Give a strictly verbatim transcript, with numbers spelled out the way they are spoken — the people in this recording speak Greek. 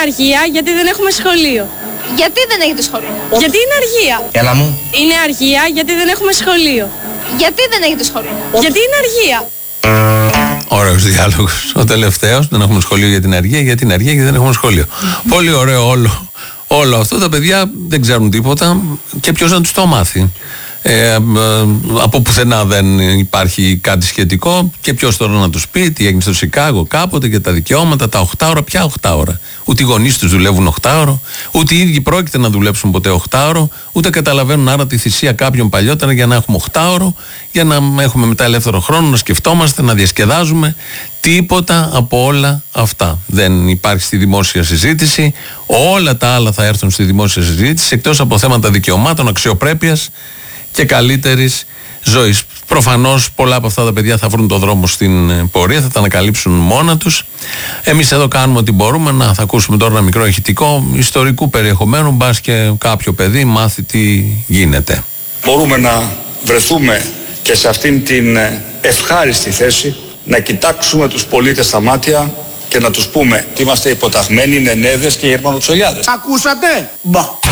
αργία γιατί δεν έχουμε σχολείο. Γιατί δεν έχετε σχολείο? Γιατί είναι αργία. Έλα μου. Είναι αργία γιατί δεν έχουμε σχολείο. Γιατί δεν έχετε σχολείο? Γιατί είναι αργία. Ωραίος διάλογος. Ο τελευταίος, δεν έχουμε σχολείο για την αργία, για την αργία γιατί δεν έχουμε σχολείο. Πολύ ωραίο όλο, όλο αυτό. Τα παιδιά δεν ξέρουν τίποτα και ποιος να τους το μάθει. Ε, ε, από πουθενά δεν υπάρχει κάτι σχετικό και ποιος τώρα να τους πει τι έγινε στο Σικάγο κάποτε και τα δικαιώματα, τα οκτώ ώρα, πια οκτώ ώρα. Ούτε οι γονείς τους δουλεύουν οκτώ ώρα, ούτε οι ίδιοι πρόκειται να δουλέψουν ποτέ οκτώ ώρα, ούτε καταλαβαίνουν άρα τη θυσία κάποιων παλιότερα για να έχουμε οκτώ ώρα, για να έχουμε μετά ελεύθερο χρόνο, να σκεφτόμαστε, να διασκεδάζουμε. Τίποτα από όλα αυτά δεν υπάρχει στη δημόσια συζήτηση. Όλα τα άλλα θα έρθουν στη δημόσια συζήτηση εκτός από θέματα δικαιωμάτων, αξιοπρέπειας και καλύτερης ζωής. Προφανώς πολλά από αυτά τα παιδιά θα βρουν το δρόμο στην πορεία, θα τα ανακαλύψουν μόνα τους. Εμείς εδώ κάνουμε ό,τι μπορούμε. Να θα ακούσουμε τώρα ένα μικρό ηχητικό ιστορικού περιεχομένου, μπας και κάποιο παιδί μάθει τι γίνεται. Μπορούμε να βρεθούμε και σε αυτήν την ευχάριστη θέση να κοιτάξουμε τους πολίτες στα μάτια και να τους πούμε ότι είμαστε υποταγμένοι Νενέδες και Γερμανοτσολιάδες. Ακούσατε? Μπα.